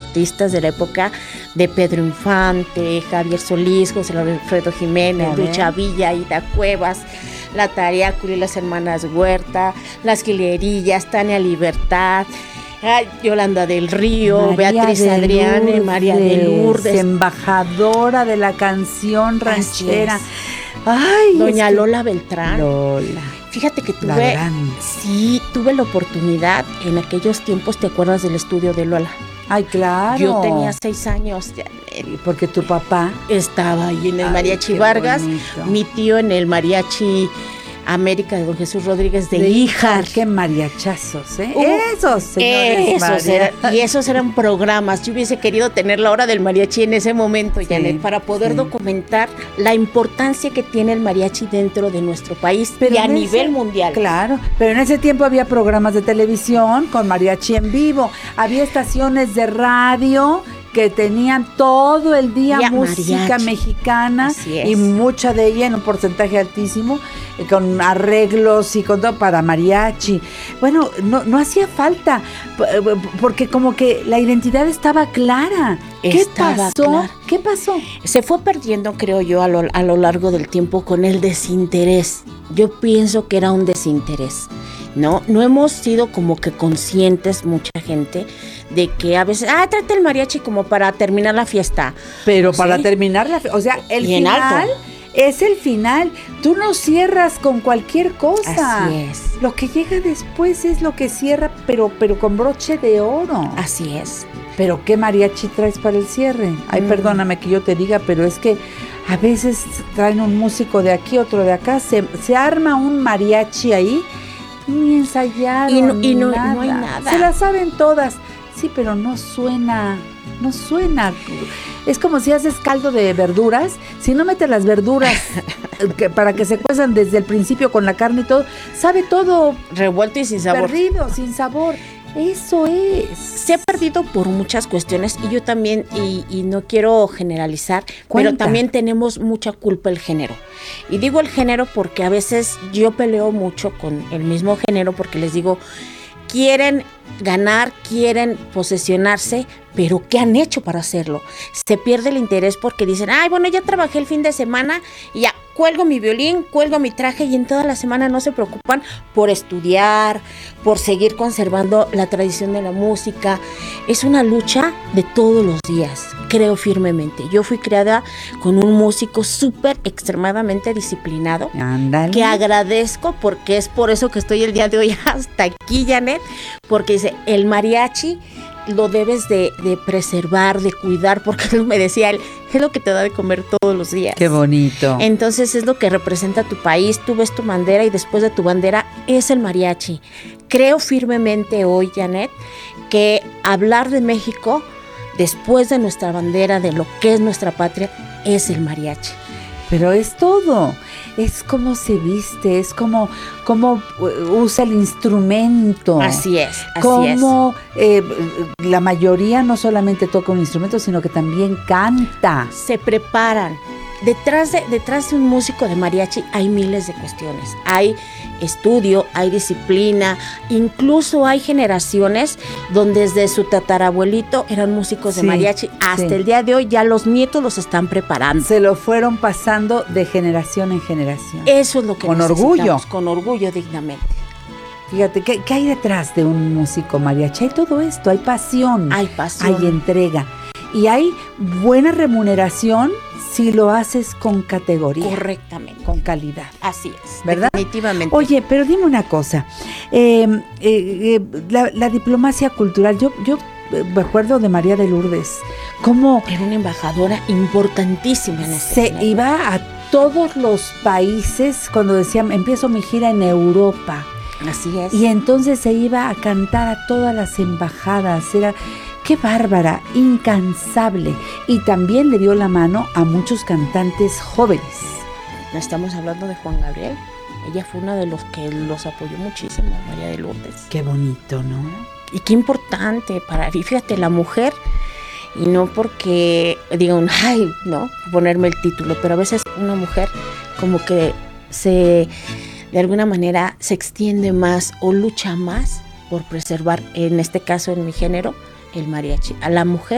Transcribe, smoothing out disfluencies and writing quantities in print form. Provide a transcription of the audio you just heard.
artistas de la época de Pedro Infante, Javier Solís, José Alfredo Jiménez, Lucha Villa, Ida Cuevas, La Tariácula y las hermanas Huerta, Las Gilerillas, Tania Libertad, Yolanda del Río, María Beatriz de Adrián, Lourdes, María de Lourdes, embajadora de la canción ranchera. Ay, Doña Lola Beltrán. Lola. Fíjate que La tuve la oportunidad en aquellos tiempos, ¿te acuerdas del estudio de Lola? Ay, claro. Yo tenía 6 años. Porque tu papá estaba ahí en el Mariachi Vargas, bonito. Mi tío en el Mariachi América de don Jesús Rodríguez de Híjar. Qué mariachazos, ¿eh? Esos, señores. Esos eran programas. Yo hubiese querido tener la hora del mariachi en ese momento, Janet, para poder documentar la importancia que tiene el mariachi dentro de nuestro país y a nivel mundial. Claro, pero en ese tiempo había programas de televisión con mariachi en vivo, había estaciones de radio que tenían todo el día música mexicana y mucha de ella en un porcentaje altísimo, con arreglos y con todo para mariachi. Bueno, no hacía falta, porque como que la identidad estaba clara. ¿Qué pasó? Se fue perdiendo, creo yo, a lo largo del tiempo con el desinterés. Yo pienso que era un desinterés. No hemos sido como que conscientes, mucha gente, de que a veces, trata el mariachi como para terminar la fiesta. Pero para terminar la fiesta, o sea, el final es el final. Tú no cierras con cualquier cosa. Así es. Lo que llega después es lo que cierra, pero con broche de oro. Así es. Pero ¿qué mariachi traes para el cierre? Ay, perdóname que yo te diga, pero es que a veces traen un músico de aquí, otro de acá, se arma un mariachi ahí, ni ensayaron, y no hay nada. Se la saben todas. Sí, pero no suena. Es como si haces caldo de verduras, si no metes las verduras para que se cuezan desde el principio con la carne y todo, sabe todo revuelto y sin sabor. Perdido, sin sabor. Eso es. Se ha perdido por muchas cuestiones y yo también, y no quiero generalizar, pero también tenemos mucha culpa el género. Y digo el género porque a veces yo peleo mucho con el mismo género porque les digo, quieren ganar, quieren posesionarse, pero ¿qué han hecho para hacerlo? Se pierde el interés porque dicen, bueno, ya trabajé el fin de semana y ya cuelgo mi violín, cuelgo mi traje y en toda la semana no se preocupan por estudiar, por seguir conservando la tradición de la música. Es una lucha de todos los días, creo firmemente. Yo fui criada con un músico súper extremadamente disciplinado. Ándale. Que agradezco porque es por eso que estoy el día de hoy hasta aquí, Janet, porque dice, el mariachi lo debes de preservar, de cuidar, porque él me decía, él es lo que te da de comer todos los días. Qué bonito. Entonces es lo que representa tu país, tú ves tu bandera y después de tu bandera es el mariachi. Creo firmemente hoy, Janet, que hablar de México después de nuestra bandera, de lo que es nuestra patria, es el mariachi. Pero es todo, es cómo se viste, es cómo usa el instrumento. Así es. Cómo la mayoría no solamente toca un instrumento, sino que también canta. Se preparan. Detrás de un músico de mariachi hay miles de cuestiones. Hay estudio, hay disciplina, incluso hay generaciones donde desde su tatarabuelito eran músicos de mariachi. Hasta el día de hoy ya los nietos los están preparando. Se lo fueron pasando de generación en generación. Eso es lo que necesitamos. Con orgullo, dignamente. Fíjate, ¿qué hay detrás de un músico mariachi? Hay todo esto, hay pasión. Hay entrega. Y hay buena remuneración si lo haces con categoría. Correctamente. Con calidad. Así es. ¿Verdad? Definitivamente. Oye, pero dime una cosa. La diplomacia cultural, yo me acuerdo de María de Lourdes. ¿Cómo? Era una embajadora importantísima en Se iba a todos los países cuando decían, empiezo mi gira en Europa. Así es. Y entonces se iba a cantar a todas las embajadas. ¡Qué bárbara! Incansable. Y también le dio la mano a muchos cantantes jóvenes. Estamos hablando de Juan Gabriel. Ella fue una de los que los apoyó muchísimo, María de Lourdes. Qué bonito, ¿no? Y qué importante y fíjate, la mujer, y no porque digan, no, ponerme el título, pero a veces una mujer como que de alguna manera se extiende más o lucha más por preservar, en este caso en mi género, el mariachi. A la mujer